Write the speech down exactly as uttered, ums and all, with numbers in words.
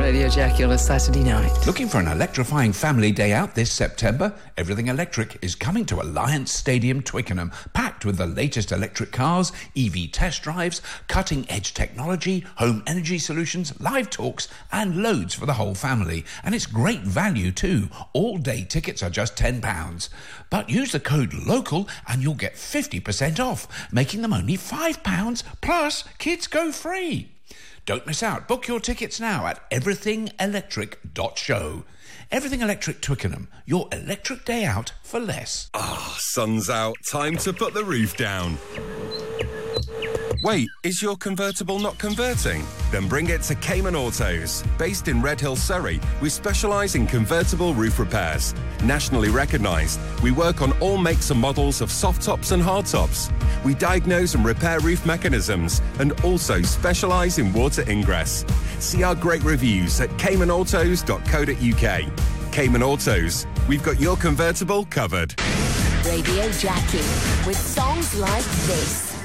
Radio Jackie on a Saturday night. Looking for an electrifying family day out this September? Everything Electric is coming to Alliance Stadium, Twickenham, packed with the latest electric cars, E V test drives, cutting-edge technology, home energy solutions, live talks, and loads for the whole family. And it's great value too. All-day tickets are just ten pounds. But use the code LOCAL and you'll get fifty percent off, making them only five pounds, plus kids go free. Don't miss out. Book your tickets now at everything electric dot show. Everything Electric Twickenham, your electric day out for less. Ah, oh, sun's out. Time to put the roof down. Wait, is your convertible not converting? Then bring it to Cayman Autos. Based in Redhill, Surrey, we specialise in convertible roof repairs. Nationally recognised, we work on all makes and models of soft tops and hard tops. We diagnose and repair roof mechanisms and also specialise in water ingress. See our great reviews at cayman autos dot co dot uk. Cayman Autos, we've got your convertible covered. Radio Jackie with songs like this.